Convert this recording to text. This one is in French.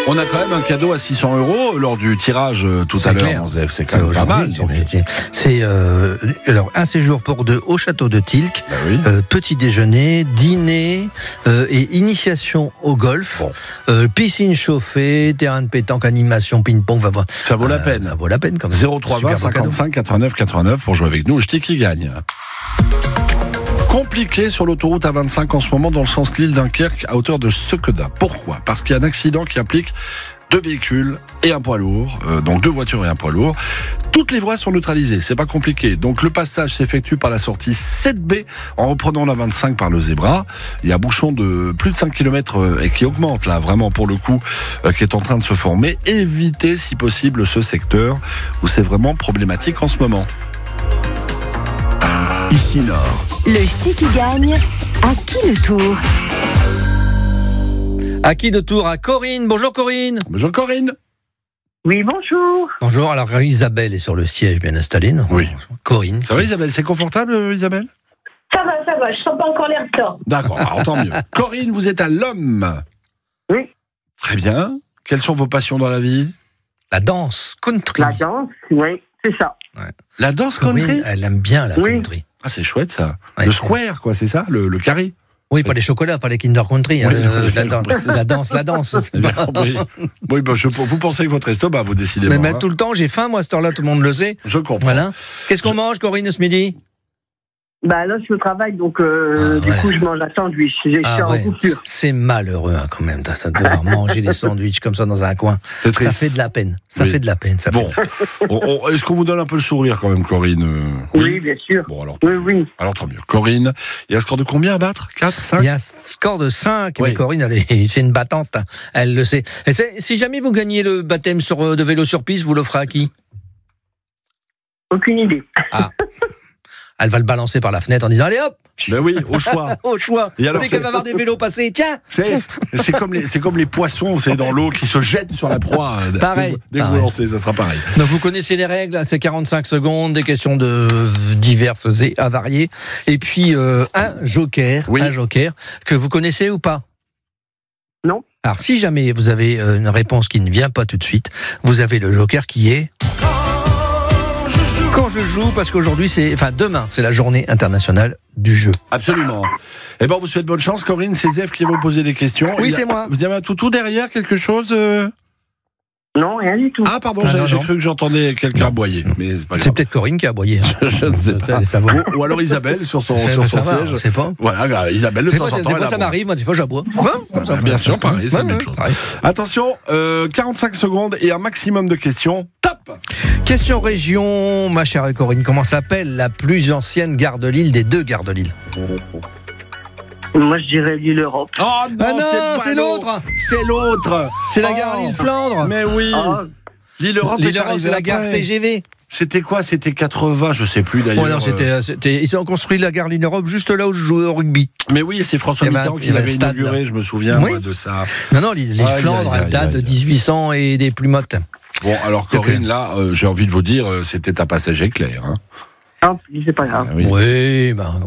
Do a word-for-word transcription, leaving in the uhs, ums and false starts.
On a quand même un cadeau à six cents euros lors du tirage euh, tout C'est à l'heure, clair. en Zef. C'est quand même pas mal. donc. C'est, c'est euh, alors un séjour pour deux au château de Tilk, Bah oui. euh, petit déjeuner, dîner euh, et initiation au golf, Bon. euh, piscine chauffée, terrain de pétanque, animation, ping-pong. Va voir. Ça vaut la Euh, peine. Ça vaut la peine quand même. zéro trois vingt Super beau cadeau. cinquante-cinq quatre-vingt-neuf quatre-vingt-neuf pour jouer avec nous. Je dis qui gagne. Compliqué sur l'autoroute A vingt-cinq en ce moment dans le sens Lille-Dunkerque à hauteur de Sequeda. Pourquoi ? Parce qu'il y a un accident qui implique deux véhicules et un poids lourd, euh, donc deux voitures et un poids lourd. Toutes les voies sont neutralisées, c'est pas compliqué. Donc le passage s'effectue par la sortie sept B en reprenant la vingt-cinq par le zébra. Il y a un bouchon de plus de cinq kilomètres euh, et qui augmente là vraiment pour le coup, euh, qui est en train de se former. Évitez si possible ce secteur où c'est vraiment problématique en ce moment. Ici Nord. Le ch'ti qui gagne, à qui le tour? À qui de tour? À Corinne. Bonjour Corinne. Bonjour Corinne. Oui, bonjour. Bonjour. Alors Isabelle est sur le siège bien installée. Non Oui. Corinne. Ça va Isabelle, c'est confortable euh, Isabelle ? Ça va, ça va, je sens pas encore l'air de temps. D'accord, alors tant mieux. Corinne, vous êtes à l'homme. Oui. Très bien. Quelles sont vos passions dans la vie ? La danse country. La danse, oui, c'est ça. La danse country ? Corinne, elle aime bien la Oui. country. Ah, c'est chouette ça. Ouais, le c'est- square, quoi, c'est ça ? Le, le carré ? Oui, pas les chocolats, pas les Kinder Country. Oui, hein, oui, euh, la, oui. danse, la danse, la danse. J'ai bien compris. Oui, bah, je, vous pensez que votre estomac, vous décidez. Mais, pas, mais hein. tout le temps, j'ai faim, moi, à cette heure-là, tout le monde le sait. Je comprends. Voilà. Qu'est-ce qu'on mange, Corinne, ce midi? Bah là, je suis au travail, donc euh, Ah, du ouais. coup, je mange un sandwich. Je suis Ah, en ouais. coupure. C'est malheureux, hein, quand même, de de devoir manger des sandwichs comme ça dans un coin. C'est Ça triste. fait de la peine. Ça Oui. fait de la peine. Ça Bon, fait... on- on- est-ce qu'on vous donne un peu le sourire quand même, Corinne euh, Oui, bien sûr. Bon, alors, Oui, oui. alors tant mieux. Corinne, il y a un score de combien à battre ? quatre, cinq ? Il y a un score de cinq, Oui. mais Corinne, elle est- c'est une battante. hein. Elle le sait. Et c'est- si jamais vous gagnez le baptême sur, euh, de vélo sur piste, vous l'offrez à qui? Aucune idée. Elle va le balancer par la fenêtre en disant allez hop, Ben oui, au choix. au choix. Et alors, Dès c'est- qu'elle va voir des vélos passer, tiens. C'est, c'est comme les, c'est comme les poissons, vous savez, dans l'eau qui se jettent sur la proie. euh, Pareil, Dès, dès que vous pareil. lancez, ça sera pareil. Donc vous connaissez les règles, c'est quarante-cinq secondes, des questions de diverses et variées, et puis euh, un joker, Oui. un joker que vous connaissez ou pas? Non. Alors si jamais vous avez euh, une réponse qui ne vient pas tout de suite, vous avez le joker qui est quand je joue, parce qu'aujourd'hui c'est, enfin demain c'est la journée internationale du jeu. Absolument. Eh ben, on vous souhaite bonne chance, Corinne. C'est Zef qui va vous poser des questions. Oui, Il y a- c'est moi. Vous avez un toutou derrière, quelque chose euh Non, rien du tout. Ah, pardon, Ah, j'ai, non, j'ai non. cru que j'entendais quelqu'un Non. aboyer. Mais c'est pas C'est grave. peut-être Corinne qui a aboyé. hein. Je ne sais Ça, pas. allez savoir. Ou, ou alors Isabelle sur son, Ça, sur ça son va, siège. je sais pas. Voilà, bah, Isabelle, de Des temps fois, en des temps, fois, elle ça aboie. m'arrive, moi des fois j'aboie. Ah, bien sûr, pareil, c'est la Ouais, même ouais, chose. pareil. Attention, euh, quarante-cinq secondes et un maximum de questions. Top! Question région, ma chère Corinne, comment s'appelle la plus ancienne gare de Lille des deux gares de Lille? Moi, je dirais l'île Europe. Oh Ah non, pas c'est l'autre. C'est l'autre C'est la Oh. gare Lille-Flandre. Mais oui Ah, L'île Europe Lille est Europe, arrivée c'est la gare après. T G V. C'était quoi? C'était quatre-vingts, je sais plus d'ailleurs. Ouais, non, c'était, euh, c'était, ils ont construit la gare Lille Europe juste là où je jouais au rugby. Mais oui, c'est François Il y avait un- Mitterrand il qui y avait l'avait un stade, inauguré, je me souviens Oui. moi, de ça. Non, non, Lille, Lille Aïe, Flandre, aïe, elle date aïe, de aïe. dix-huit cents et des plus mottes. Bon, alors Corinne, là, euh, j'ai envie de vous dire, euh, c'était un passage éclair. Hein. ah, c'est pas grave. Ah, oui. Oui, ben,